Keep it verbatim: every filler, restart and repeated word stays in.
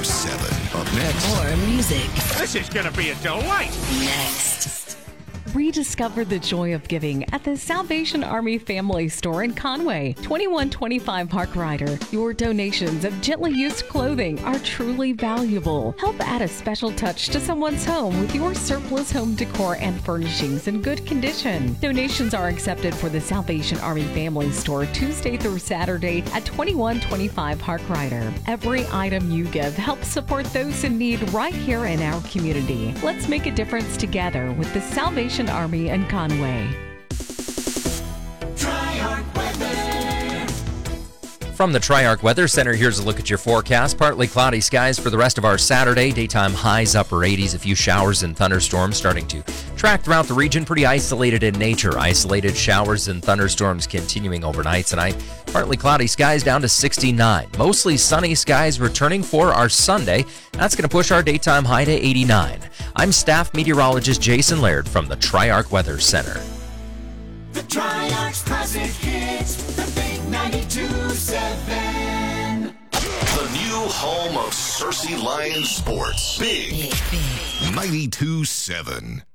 seven. Up next. More music. This is going to be a delight. Next. Rediscover the joy of giving at the Salvation Army Family Store in Conway, twenty-one twenty-five Park Rider. Your donations of gently used clothing are truly valuable. Help add a special touch to someone's home with your surplus home decor and furnishings in good condition. Donations are accepted for the Salvation Army Family Store Tuesday through Saturday at twenty-one twenty-five Park Rider. Every item you give helps support those in need right here in our community. Let's make a difference together with the Salvation Army in Conway. Tri-Arc Weather. From the Tri-Arc Weather Center, here's a look at your forecast. Partly cloudy skies for the rest of our Saturday. Daytime highs upper eighties. A few showers and thunderstorms starting to track throughout the region. Pretty isolated in nature. Isolated showers and thunderstorms continuing overnight tonight. Partly cloudy skies down to sixty-nine. Mostly sunny skies returning for our Sunday. That's going to push our daytime high to eighty-nine. I'm staff meteorologist Jason Laird from the Tri-Arc Weather Center. The Tri-Arc's classic hits, the big ninety-two seven. The new home of Cersei Lions Sports. Big, Big, big. ninety-two seven.